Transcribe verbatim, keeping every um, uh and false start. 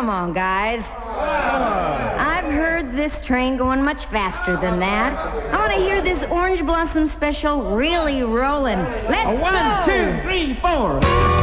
come on, guys. I've heard this train going much faster than that. I want to hear this Orange Blossom special really rolling. Let's One, go! two, three, four.